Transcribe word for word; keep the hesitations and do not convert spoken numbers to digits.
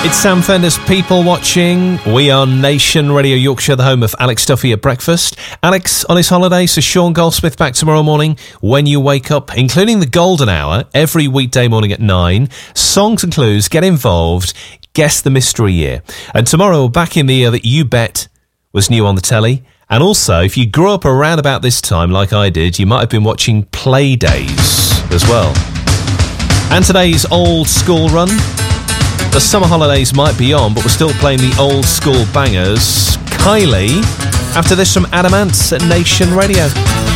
It's Sam Fender's People Watching. We are Nation Radio Yorkshire, the home of Alex Duffy at breakfast. Alex on his holiday, so Sean Goldsmith back tomorrow morning when you wake up, including the golden hour, every weekday morning at nine. Songs and clues, get involved, guess the mystery year. And tomorrow we're back in the year that you bet was new on the telly. And also, if you grew up around about this time like I did, you might have been watching Play Days as well. And today's old school run. The summer holidays might be on, but we're still playing the old school bangers. Kylie, after this from Adamant at Nation Radio.